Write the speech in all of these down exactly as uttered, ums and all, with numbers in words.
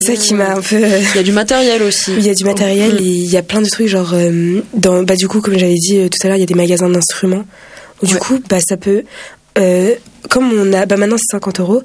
C'est ça qui m'a un peu... Il y a du matériel aussi. Il y a du matériel et il y a plein de trucs, genre... Euh, dans, bah, du coup, comme j'avais dit euh, tout à l'heure, il y a des magasins d'instruments. Où, du ouais. coup, bah, ça peut... Euh, comme on a... Bah, maintenant, c'est cinquante euros.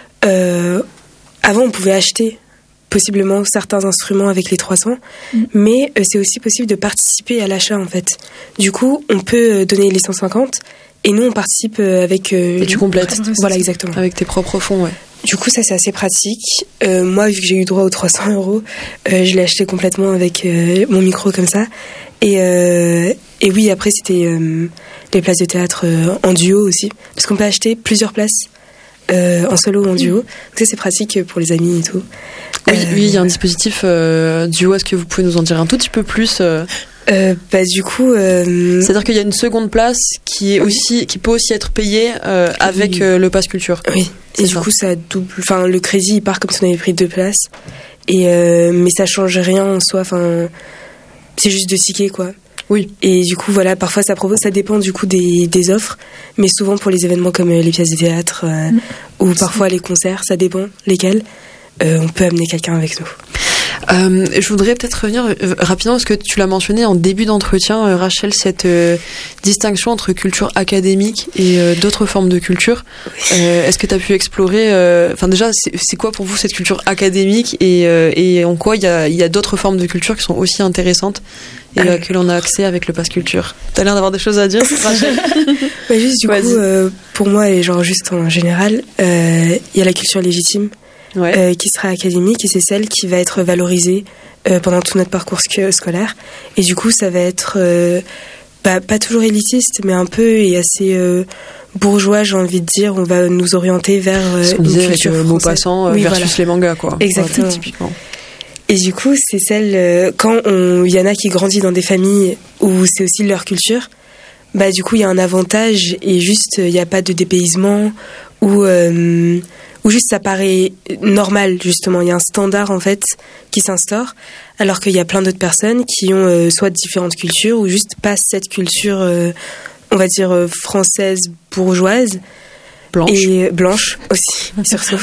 Euh, avant, on pouvait acheter possiblement certains instruments avec les trois cents. Mm. Mais euh, c'est aussi possible de participer à l'achat, en fait. Du coup, on peut donner les cent cinquante et nous, on participe avec... Euh, et tu complètes. Voilà, exactement. Avec tes propres fonds, ouais. Du coup, ça, c'est assez pratique. Euh, moi, vu que j'ai eu droit aux trois cents euros, euh, je l'ai acheté complètement avec euh, mon micro comme ça. Et, euh, et oui, après, c'était euh, les places de théâtre euh, en duo aussi. Parce qu'on peut acheter plusieurs places euh, en solo ou en duo. Donc ça, c'est pratique pour les amis et tout. Oui, euh, oui, il y a un dispositif euh, duo. Est-ce que vous pouvez nous en dire un tout petit peu plus euh... Euh, bah du coup, euh... c'est-à-dire qu'il y a une seconde place qui est aussi, qui peut aussi être payée euh, avec oui. euh, le pass culture. Oui. Et du coup, ça double. Enfin, le crédit il part comme si on avait pris deux places. Et euh, mais ça change rien en soi. Enfin, c'est juste de tickets quoi. Oui. Et du coup, voilà, parfois ça propose, ça dépend du coup des des offres, mais souvent pour les événements comme les pièces de théâtre euh, mmh. ou parfois les concerts, ça dépend lesquels. Euh, on peut amener quelqu'un avec nous. Euh, je voudrais peut-être revenir euh, rapidement parce que tu l'as mentionné en début d'entretien, euh, Rachel, cette euh, distinction entre culture académique et euh, d'autres formes de culture. Euh, est-ce que tu as pu explorer, enfin euh, déjà, c'est, c'est quoi pour vous cette culture académique et, euh, et en quoi il y a, y a d'autres formes de culture qui sont aussi intéressantes et à laquelle on a accès avec le pass culture? T'as l'air d'avoir des choses à dire, Rachel. Ouais, juste du Vas-y. coup, euh, pour moi et genre juste en général, il euh, y a la culture légitime. Ouais. Euh, qui sera académique et c'est celle qui va être valorisée euh, pendant tout notre parcours sc- scolaire et du coup ça va être euh, bah, pas toujours élitiste mais un peu et assez euh, bourgeois, j'ai envie de dire. On va nous orienter vers euh, ce qu'on une disait culture avec le mot passant euh, oui, versus voilà. les mangas quoi. Exactement. Ouais, typiquement. Et du coup c'est celle euh, quand il y en a qui grandissent dans des familles où c'est aussi leur culture, bah du coup il y a un avantage et juste il n'y a pas de dépaysement ou euh, ou juste ça paraît normal, justement. Il y a un standard, en fait, qui s'instaure, alors qu'il y a plein d'autres personnes qui ont euh, soit différentes cultures, ou juste pas cette culture, euh, on va dire, euh, française, bourgeoise. Blanche. Et blanche aussi, surtout.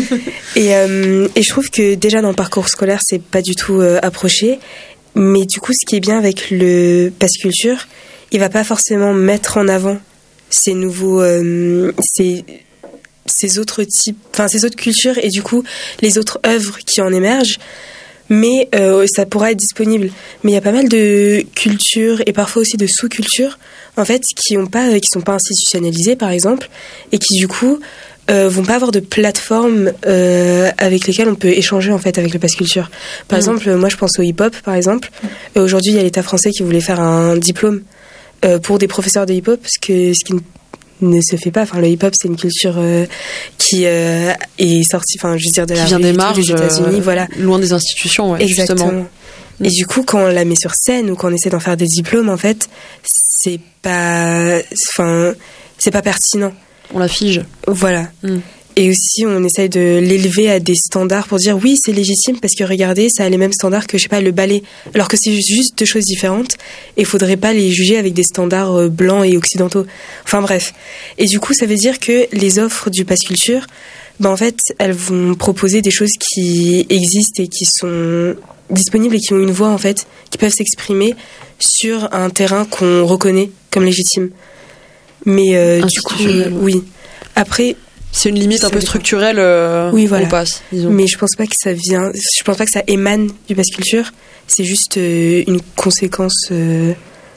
et, euh, et je trouve que déjà dans le parcours scolaire, c'est pas du tout euh, approché. Mais du coup, ce qui est bien avec le pass culture, il va pas forcément mettre en avant ces nouveaux... Euh, ces, ces autres types, enfin ces autres cultures et du coup les autres œuvres qui en émergent, mais euh, ça pourra être disponible. Mais il y a pas mal de cultures et parfois aussi de sous-cultures en fait qui ont pas, qui sont pas institutionnalisées par exemple et qui du coup euh, vont pas avoir de plateforme euh, avec lesquelles on peut échanger en fait avec le pass culture. Par mmh. exemple, moi je pense au hip-hop par exemple. Mmh. Aujourd'hui il y a l'État français qui voulait faire un diplôme euh, pour des professeurs de hip-hop parce que ce qui ne ne se fait pas. Enfin, le hip-hop, c'est une culture euh, qui euh, est sortie, enfin, je veux dire, de la qui vient des marges, des États-Unis, euh, voilà. Loin des institutions, ouais, exactement. Justement. Et du coup, quand on la met sur scène ou quand on essaie d'en faire des diplômes, en fait, c'est pas, enfin, c'est pas pertinent. On la fige. Voilà. Mm. Et aussi, on essaye de l'élever à des standards pour dire oui, c'est légitime parce que regardez, ça a les mêmes standards que, je sais pas, le ballet. Alors que c'est juste deux choses différentes et il faudrait pas les juger avec des standards blancs et occidentaux. Enfin bref. Et du coup, ça veut dire que les offres du pass culture, ben en fait, elles vont proposer des choses qui existent et qui sont disponibles et qui ont une voix, en fait, qui peuvent s'exprimer sur un terrain qu'on reconnaît comme légitime. Mais euh, du coup, oui. Après... C'est une limite un peu structurelle euh, oui, voilà. au pass, disons. Mais je pense pas que ça vient, je pense pas que ça émane du pass culture. C'est juste euh, une conséquence euh,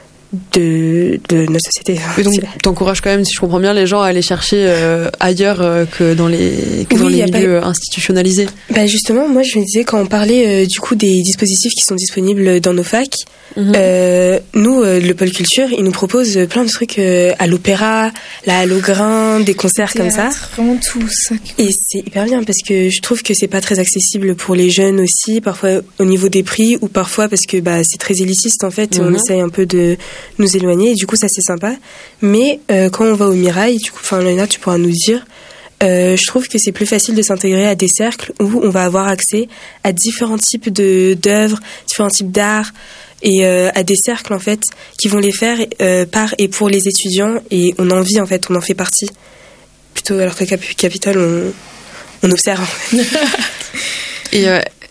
de, de notre société. Et donc, t'encourages quand même, si je comprends bien, les gens à aller chercher euh, ailleurs euh, que dans les, que oui, dans les milieux pas... institutionnalisés. Bah justement, moi je me disais quand on parlait euh, du coup des dispositifs qui sont disponibles dans nos facs, mm-hmm. euh, nous, euh, le pôle culture, il nous propose plein de trucs euh, à l'opéra, la Halle au Grain, des concerts Théâtre, comme ça. Vraiment tout ça. Et c'est hyper bien parce que je trouve que c'est pas très accessible pour les jeunes aussi, parfois au niveau des prix ou parfois parce que bah c'est très élitiste en fait, mm-hmm. et on essaye un peu de nous éloigner et du coup ça c'est sympa. Mais euh, quand on va au Mirail, du coup, enfin Léna, tu pourras nous dire. Euh, je trouve que c'est plus facile de s'intégrer à des cercles où on va avoir accès à différents types de d'œuvres, différents types d'art et euh, à des cercles en fait qui vont les faire euh, par et pour les étudiants et on en vit en fait, on en fait partie. Plutôt alors que Cap- Capitole on, on observe. Et euh,